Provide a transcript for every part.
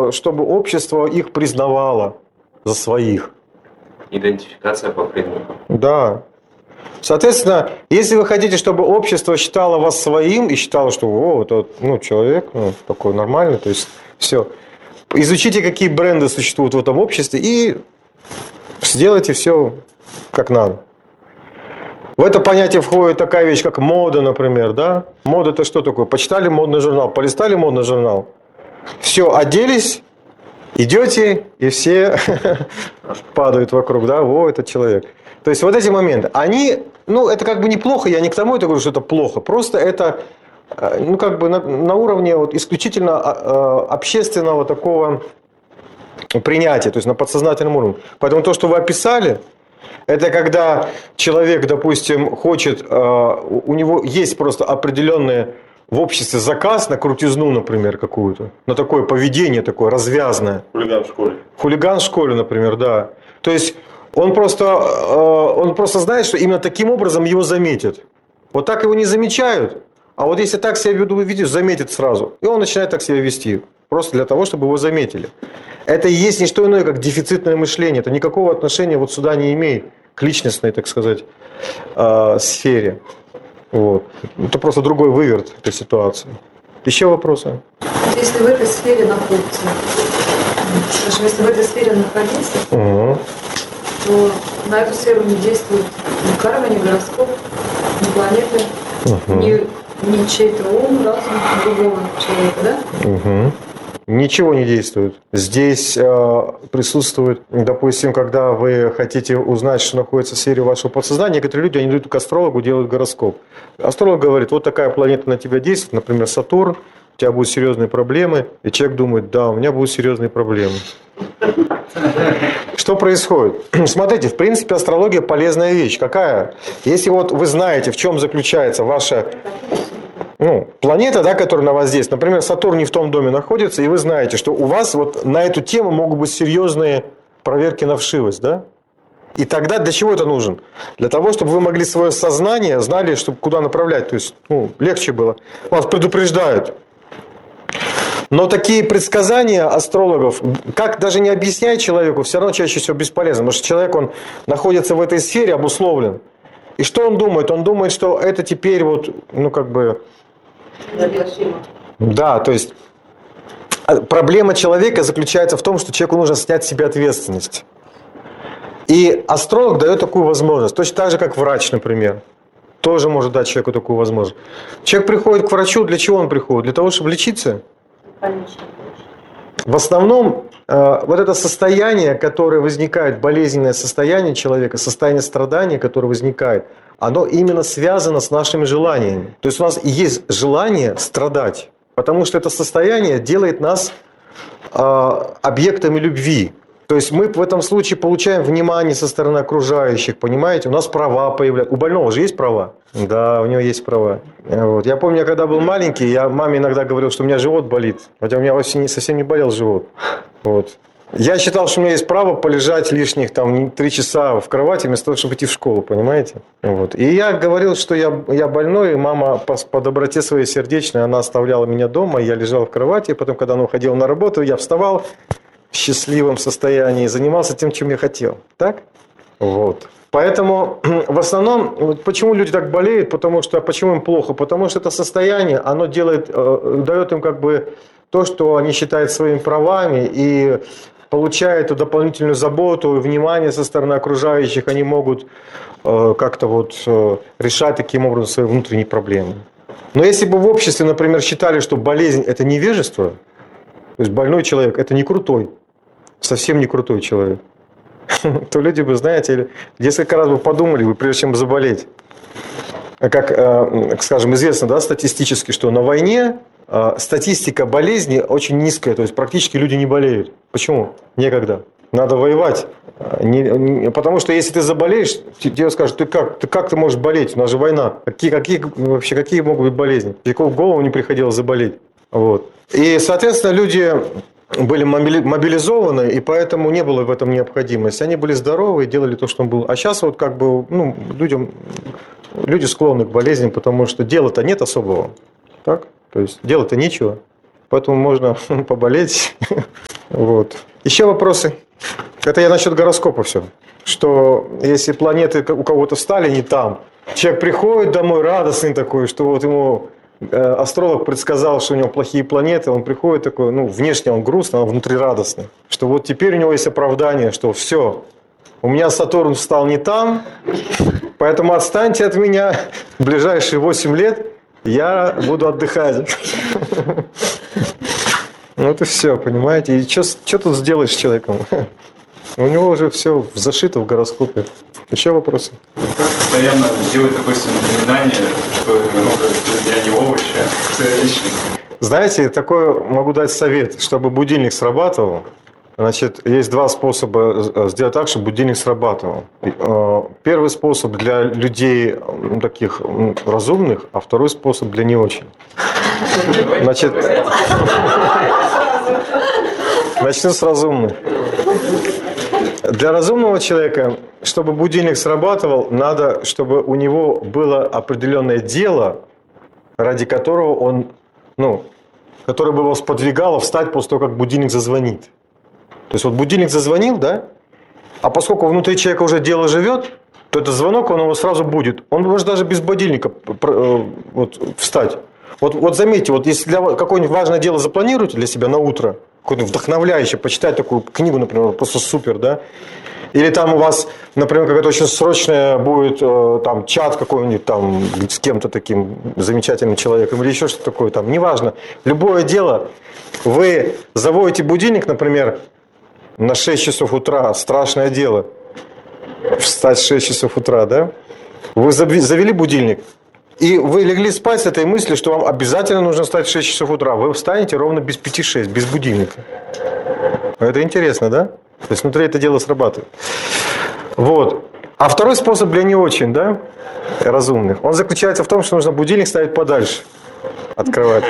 чтобы общество их признавало за своих. Идентификация по признакам. Да. Соответственно, если вы хотите, чтобы общество считало вас своим и считало, что вот человек такой нормальный, то есть все. Изучите, какие бренды существуют в этом обществе и сделайте все как надо. В это понятие входит такая вещь, как мода, например. Да? Мода – это что такое? Почитали модный журнал, полистали модный журнал. Все, оделись, идете, и все падают вокруг. Да? Во, этот человек. То есть вот эти моменты, они, это как бы неплохо, я не к тому это говорю, что это плохо. Просто это, как бы на уровне вот исключительно общественного такого принятия, то есть на подсознательном уровне. Поэтому то, что вы описали, это когда человек, допустим, хочет, у него есть просто определенный в обществе заказ на крутизну, например, какую-то, на такое поведение, такое развязное. Хулиган в школе. Хулиган в школе, например, да. То есть он просто знает, что именно таким образом его заметят. Вот так его не замечают, а вот если так себя ведет, заметят сразу. И он начинает так себя вести, просто для того, чтобы его заметили. Это и есть не что иное, как дефицитное мышление. Это никакого отношения вот сюда не имеет к личностной, так сказать, сфере. Вот. Это просто другой выверт этой ситуации. Еще вопросы? Если в этой сфере находится, скажем, если в этой сфере находиться, то на эту сферу не действует ни карма, ни гороскоп, ни планеты, ни чей-то ум, разум другого человека, да? Ничего не действует. Здесь присутствует, допустим, когда вы хотите узнать, что находится в сфере вашего подсознания, некоторые люди, они идут к астрологу, делают гороскоп. Астролог говорит, вот такая планета на тебя действует, например, Сатурн, у тебя будут серьезные проблемы, и человек думает, да, у меня будут серьезные проблемы. Что происходит? Смотрите, в принципе, астрология полезная вещь. Какая? Если вот вы знаете, в чем заключается ваша планета, да, которая на вас действует, например, Сатурн не в том доме находится, и вы знаете, что у вас вот на эту тему могут быть серьезные проверки на вшивость, да? И тогда для чего это нужен? Для того, чтобы вы могли свое сознание, знали, чтобы куда направлять, то есть легче было. Вас предупреждают. Но такие предсказания астрологов, как даже не объясняя человеку, все равно чаще всего бесполезно, потому что человек, он находится в этой сфере, обусловлен. И что он думает? Он думает, что это теперь Да, то есть проблема человека заключается в том, что человеку нужно снять с себя ответственность. И астролог дает такую возможность. Точно так же, как врач, например. Тоже может дать человеку такую возможность. Человек приходит к врачу, для чего он приходит? Для того, чтобы лечиться? Конечно. В основном вот это состояние, которое возникает, болезненное состояние человека, состояние страдания, которое возникает, оно именно связано с нашими желаниями. То есть у нас есть желание страдать, потому что это состояние делает нас объектами любви. То есть мы в этом случае получаем внимание со стороны окружающих, понимаете? У нас права появляются. У больного же есть права? Да, у него есть права. Вот. Я помню, когда был маленький, я маме иногда говорил, что у меня живот болит. Хотя у меня вообще совсем не болел живот. Вот. Я считал, что у меня есть право полежать лишних 3 часа в кровати, вместо того, чтобы идти в школу, понимаете? Вот. И я говорил, что я больной, и мама по доброте своей сердечной, она оставляла меня дома, я лежал в кровати, и потом, когда она уходила на работу, я вставал в счастливом состоянии и занимался тем, чем я хотел. Так? Вот. Поэтому в основном, почему люди так болеют, почему им плохо? Потому что это состояние, оно дает им то, что они считают своими правами, и получая эту дополнительную заботу и внимание со стороны окружающих, они могут как-то решать таким образом свои внутренние проблемы. Но если бы в обществе, например, считали, что болезнь – это невежество, то есть больной человек – это не крутой, совсем не крутой человек, то люди бы, знаете, несколько раз бы подумали, прежде чем заболеть. Как, скажем, известно, да, статистически, что на войне статистика болезни очень низкая, то есть практически люди не болеют. Почему? Некогда. Надо воевать. Потому что если ты заболеешь, тебе скажут, как ты можешь болеть? У нас же война. Какие могут быть болезни? Никому в голову не приходило заболеть. Вот. И, соответственно, люди были мобилизованы, и поэтому не было в этом необходимости. Они были здоровы и делали то, что было. А сейчас люди склонны к болезням, потому что дела-то нет особого. Так? То есть дела-то нечего. Поэтому можно поболеть Вот. Еще вопросы? Это я насчет гороскопа все. Что если планеты у кого-то встали не там, человек приходит домой радостный такой, что вот ему астролог предсказал, что у него плохие планеты, он приходит такой, ну, внешне он грустный, а внутри радостный. Что вот теперь у него есть оправдание, что все, у меня Сатурн встал не там, поэтому отстаньте от меня, в ближайшие 8 лет я буду отдыхать. Ну это все, понимаете? И что тут сделаешь с человеком? У него уже все зашито в гороскопе. Еще вопросы? Как постоянно делать такое напоминание, что я не овощи, а личность? Знаете, такое могу дать совет, чтобы будильник срабатывал. Значит, есть два способа сделать так, чтобы будильник срабатывал. Первый способ для людей таких разумных, а второй способ для не очень. Значит, начну с разумных. Для разумного человека, чтобы будильник срабатывал, надо, чтобы у него было определенное дело, ради которого он, которое бы его сподвигало встать после того, как будильник зазвонит. То есть вот будильник зазвонил, да? А поскольку внутри человека уже дело живет, то этот звонок, он его сразу будет. Он может даже без будильника встать. Вот заметьте, вот если какое-нибудь важное дело запланируете для себя на утро, какое-нибудь вдохновляющее, почитать такую книгу, например, просто супер, да? Или там у вас, например, какая-то очень срочная будет там чат какой-нибудь там с кем-то таким замечательным человеком или еще что-то такое там, неважно. Любое дело, вы заводите будильник, например, на 6 часов утра, страшное дело, встать в 6 часов утра, да? Вы завели будильник, и вы легли спать с этой мыслью, что вам обязательно нужно встать в 6 часов утра. Вы встанете ровно без 5-6, без будильника. Это интересно, да? То есть внутри это дело срабатывает. Вот. А второй способ для не очень, да, разумных, он заключается в том, что нужно будильник ставить подальше от кровати.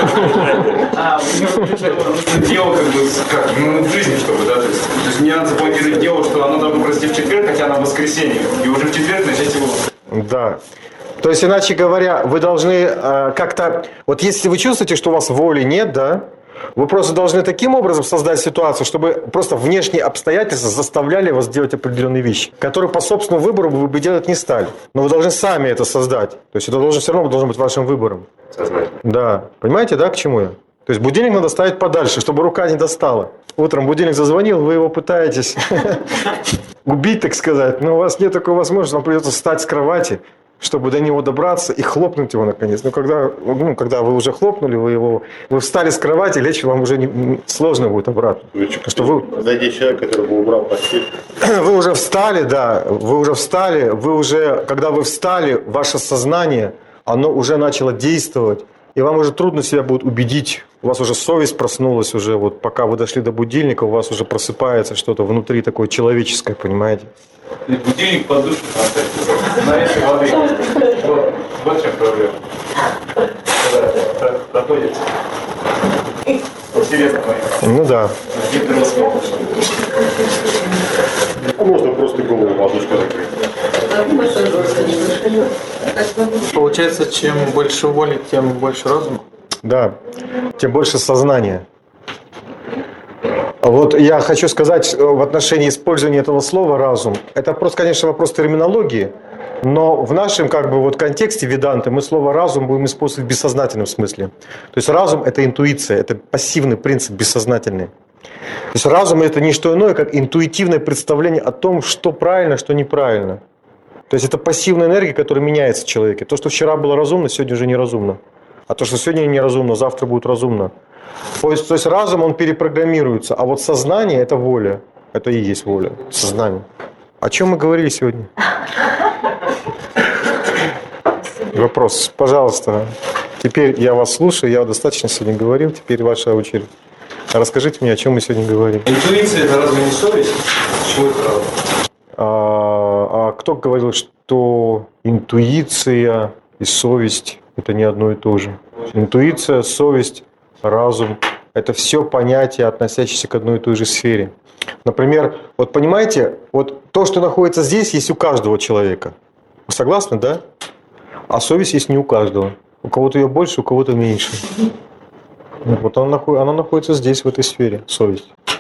Дело в жизни, чтобы, да, то есть мне надо запланировать дело, что оно должно произойти в четверг, хотя на воскресенье, и уже в четверг начать его. Да. То есть, иначе говоря, вы должны как-то... Вот если вы чувствуете, что у вас воли нет, да, вы просто должны таким образом создать ситуацию, чтобы просто внешние обстоятельства заставляли вас делать определенные вещи, которые по собственному выбору вы бы делать не стали. Но вы должны сами это создать. То есть, это все равно должно быть вашим выбором. Сознательно. Да. Понимаете, да, к чему я? То есть, будильник надо ставить подальше, чтобы рука не достала. Утром будильник зазвонил, вы его пытаетесь убить, так сказать, но у вас нет такой возможности, вам придется встать с кровати, чтобы до него добраться и хлопнуть его наконец. Но когда вы уже хлопнули, вы встали с кровати, лечь вам уже сложно будет обратно. Найди человека, который бы убрал постель. Вы уже встали, да, когда вы встали, ваше сознание, оно уже начало действовать, и вам уже трудно себя будет убедить. У вас уже совесть проснулась уже, вот пока вы дошли до будильника, у вас уже просыпается что-то внутри такое человеческое, понимаете? И будильник под душу поставьте, налейте воды. Вот в чем проблема. Когда проходит. Интересно. Ну да. Можно просто голову ладошкой закрыть. Получается, чем больше воли, тем больше разума? Да, тем больше сознания. Вот я хочу сказать в отношении использования этого слова «разум». Это просто, конечно, вопрос терминологии, но в нашем контексте веданты мы слово «разум» будем использовать в бессознательном смысле. То есть разум – это интуиция, это пассивный принцип бессознательный. То есть разум – это не что иное, как интуитивное представление о том, что правильно, что неправильно. То есть это пассивная энергия, которая меняется в человеке. То, что вчера было разумно, сегодня уже неразумно. А то, что сегодня неразумно, завтра будет разумно. То есть разум, он перепрограммируется, а вот сознание – это воля. Это и есть воля, сознание. О чем мы говорили сегодня? Вопрос, пожалуйста. Теперь я вас слушаю, я достаточно сегодня говорил, теперь ваша очередь. Расскажите мне, о чем мы сегодня говорим. Интуиция – это разве не совесть? Чего это разум? А кто говорил, что интуиция и совесть – это не одно и то же? Интуиция, совесть, разум – это все понятия, относящиеся к одной и той же сфере. Например, вот понимаете, вот то, что находится здесь, есть у каждого человека. Вы согласны, да? А совесть есть не у каждого. У кого-то ее больше, у кого-то меньше. Вот она находится здесь, в этой сфере, совесть.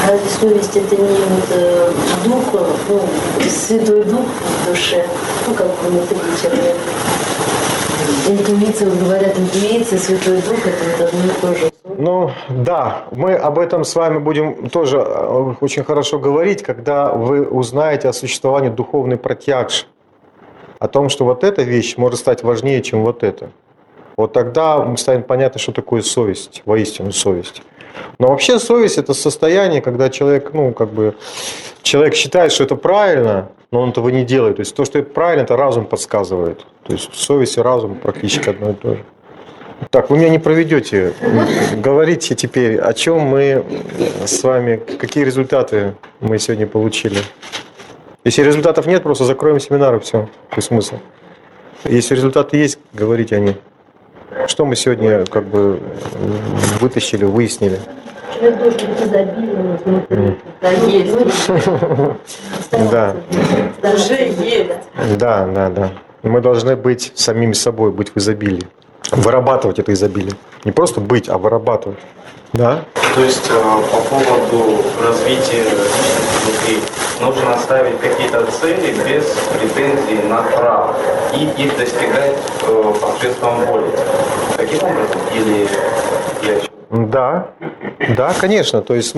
А разве совесть это не дух, святой дух в душе, как внутри человека? Интуиция, говорят, интуиция, святой дух это одно и то же. Ну да, мы об этом с вами будем тоже очень хорошо говорить, когда вы узнаете о существовании духовной пратьякши, о том, что вот эта вещь может стать важнее, чем вот это. Вот тогда станет понятно, что такое совесть, воистину совесть. Но вообще совесть – это состояние, когда человек, человек считает, что это правильно, но он этого не делает. То есть то, что это правильно, это разум подсказывает. То есть совесть и разум практически одно и то же. Так, вы меня не проведете. Говорите теперь, о чем мы с вами, какие результаты мы сегодня получили. Если результатов нет, просто закроем семинар и все. Какой смысл? Если результаты есть, говорите о них. Что мы сегодня вытащили, выяснили? Человек должен быть изобилен внутри. Да, есть. Да. Уже есть. Да. Мы должны быть самими собой, быть в изобилии. Вырабатывать это изобилие. Не просто быть, а вырабатывать. Да? То есть по поводу развития личности внутри нужно ставить какие-то цели без претензий на право и их достигать посредством воли. Таким образом? Или я... Да, конечно. То есть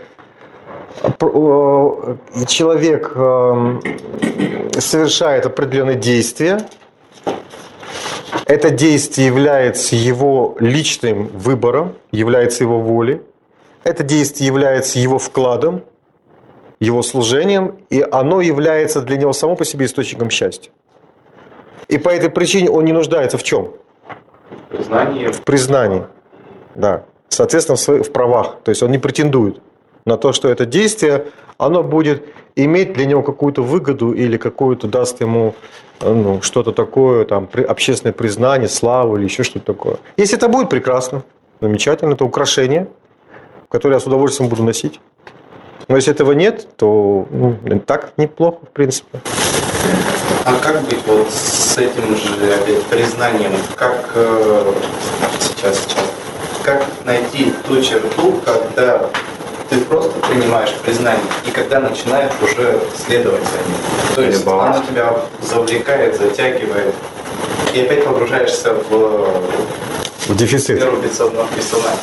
человек совершает определенные действия. Это действие является его личным выбором, является его волей. Это действие является его вкладом, его служением, и оно является для него само по себе источником счастья. И по этой причине он не нуждается в чем? В признании. Да. Соответственно, в правах. То есть он не претендует на то, что это действие, оно будет иметь для него какую-то выгоду или какую-то даст ему что-то такое, там, общественное признание, славу или еще что-то такое. Если это будет, прекрасно, замечательно, это украшение, которое я с удовольствием буду носить. Но если этого нет, то так неплохо, в принципе. А как быть вот с этим же опять признанием? Как сейчас? Как найти ту черту, когда ты просто принимаешь признание, и когда начинаешь уже следовать за ним? То есть оно тебя завлекает, затягивает, и опять погружаешься в дефицит. Первую бессознательность.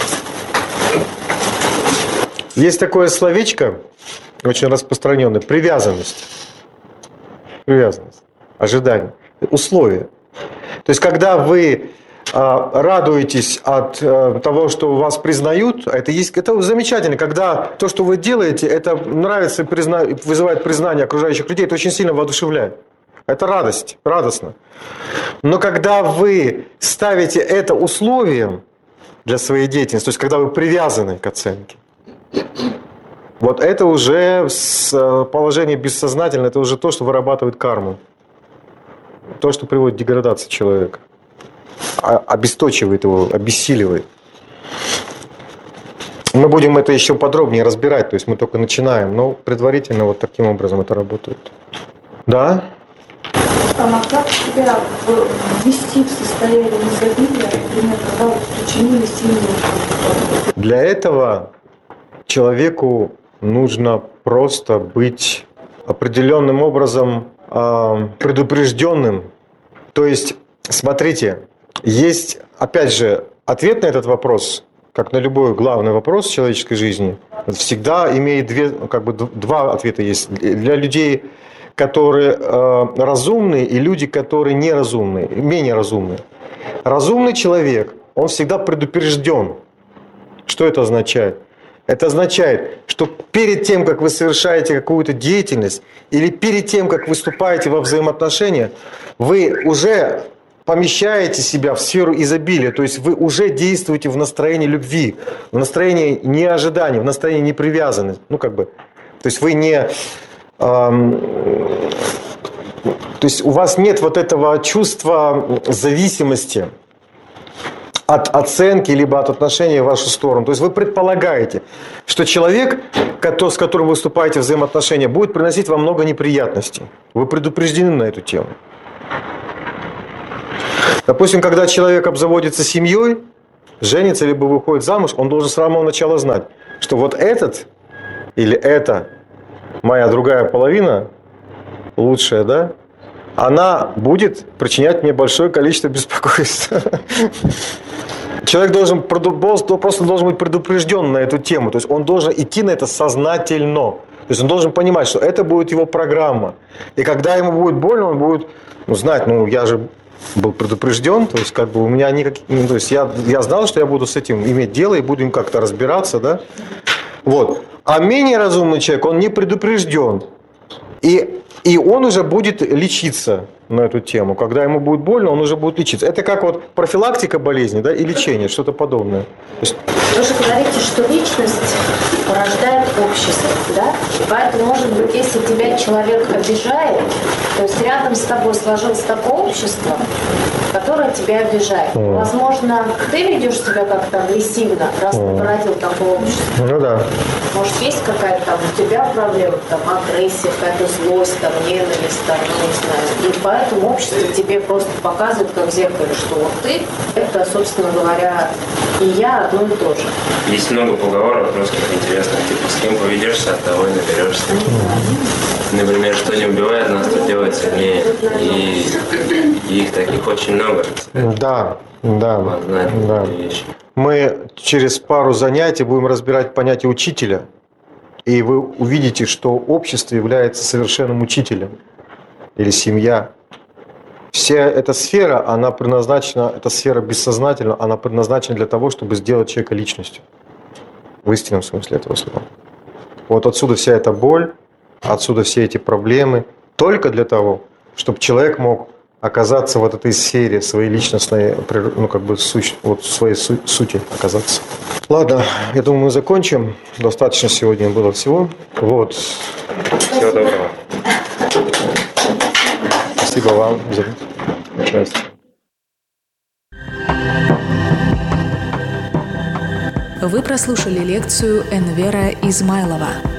Есть такое словечко, очень распространенное, привязанность. Привязанность, ожидание, условия. То есть, когда вы радуетесь от того, что вас признают, это замечательно. Когда то, что вы делаете, это нравится, вызывает признание окружающих людей, это очень сильно воодушевляет. Это радость, радостно. Но когда вы ставите это условием для своей деятельности, то есть когда вы привязаны к оценке, вот это уже с положения бессознательно, это уже то, что вырабатывает карму. То, что приводит к деградации человека. Обесточивает его, обессиливает. Мы будем это еще подробнее разбирать, то есть мы только начинаем, но предварительно вот таким образом это работает. Да? А как себя ввести в состояние изобилия, например, когда вы причинили сильную боль? Для этого человеку нужно просто быть определенным образом предупрежденным. То есть, смотрите, есть, опять же, ответ на этот вопрос, как на любой главный вопрос в человеческой жизни, всегда имеет два ответа есть. Для людей, которые разумные, и люди, которые неразумные, менее разумные. Разумный человек, он всегда предупрежден. Что это означает? Это означает, что перед тем, как вы совершаете какую-то деятельность, или перед тем, как выступаете во взаимоотношения, вы уже помещаете себя в сферу изобилия, то есть вы уже действуете в настроении любви, в настроении неожидания, в настроении непривязанности. То есть вы не... То есть у вас нет вот этого чувства зависимости от оценки либо от отношения в вашу сторону. То есть вы предполагаете, что человек, с которым вы вступаете в взаимоотношения, будет приносить вам много неприятностей. Вы предупреждены на эту тему. Допустим, когда человек обзаводится семьей, женится либо выходит замуж, он должен с самого начала знать, что вот этот или это моя другая половина, лучшая, да, она будет причинять мне большое количество беспокойства. Человек просто должен быть предупрежден на эту тему. То есть он должен идти на это сознательно. То есть он должен понимать, что это будет его программа. И когда ему будет больно, он будет знать, я же был предупрежден, то есть как бы у меня то есть я знал, что я буду с этим иметь дело и буду им как-то разбираться, да. Вот. А менее разумный человек, он не предупрежден. И он уже будет лечиться на эту тему. Когда ему будет больно, он уже будет лечиться. Это как вот профилактика болезни, да, и лечение, что-то подобное. Вы же говорите, что личность порождает общество, да? И поэтому, может быть, если тебя человек обижает, то есть рядом с тобой сложилось такое общество, которое тебя обижает. Возможно, ты ведешь себя как-то агрессивно, раз ты породил такое общество. Ну да. Может, есть какая-то там у тебя проблема, там агрессия, какая-то злость, там ненависть, там, не знаю. И поэтому общество тебе просто показывает, как в зеркале, что вот ты, это, собственно говоря, и я одно и то же. Есть много поговорок русских интересных, типа с кем поведешься, от того и наберешься. Например, что не убивает нас, то делает сильнее. И их таких очень много. Да. Вещи. Мы через пару занятий будем разбирать понятие учителя. И вы увидите, что общество является совершенным учителем. Или семья. Вся эта сфера, она предназначена, эта сфера бессознательна, она предназначена для того, чтобы сделать человека личностью. В истинном смысле этого слова. Вот отсюда вся эта боль, отсюда все эти проблемы. Только для того, чтобы человек мог оказаться в этой сфере своей личностной, своей сути оказаться. Ладно, я думаю, мы закончим. Достаточно сегодня было всего. Вот. Всего доброго. Спасибо вам за участие. Вы прослушали лекцию Энвера Измайлова.